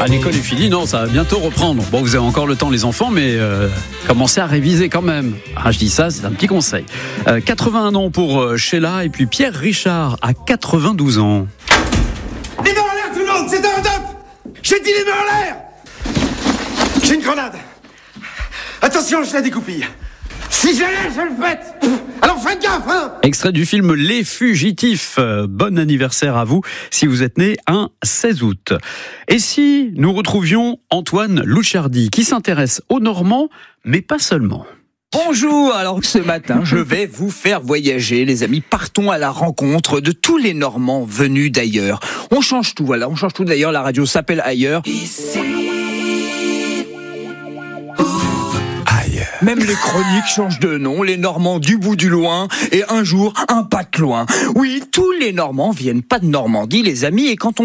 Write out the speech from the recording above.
Ah, l'école est finie, non, ça va bientôt reprendre. Bon, vous avez encore le temps les enfants, mais commencez à réviser quand même. Ah, je dis ça, c'est un petit conseil. 81 ans pour Sheila et puis Pierre Richard à 92 ans. Les mains en l'air tout le monde, c'est un top. J'ai dit les mains en l'air. J'ai une grenade. Attention, je la découpille. Si je l'ai, je le fête. Alors faites gaffe, hein. Extrait du film Les Fugitifs. Bon anniversaire à vous si vous êtes né un 16 août. Et si nous retrouvions Antoine Louchardi qui s'intéresse aux Normands, mais pas seulement. Bonjour, alors ce matin, je vais vous faire voyager, les amis. Partons à la rencontre de tous les Normands venus d'ailleurs. On change tout, voilà, on change tout. D'ailleurs, la radio s'appelle Ailleurs. Ici. Ailleurs. Même les chroniques changent de nom, les Normands du bout du loin, et un jour, un pas de loin. Oui, tous les Normands viennent pas de Normandie, les amis, et quand on